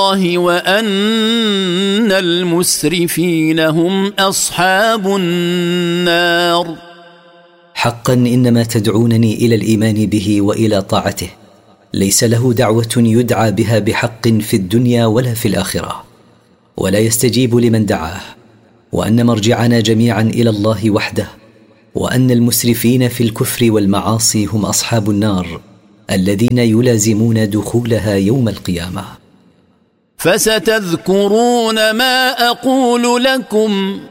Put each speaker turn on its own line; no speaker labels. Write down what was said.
وأن المسرفين هم أصحاب النار.
حقا إنما تدعونني إلى الإيمان به وإلى طاعته ليس له دعوة يدعى بها بحق في الدنيا ولا في الآخرة، ولا يستجيب لمن دعاه، وأن مرجعنا جميعا إلى الله وحده، وأن المسرفين في الكفر والمعاصي هم أصحاب النار الذين يلازمون دخولها يوم القيامة.
فستذكرون ما أقول لكم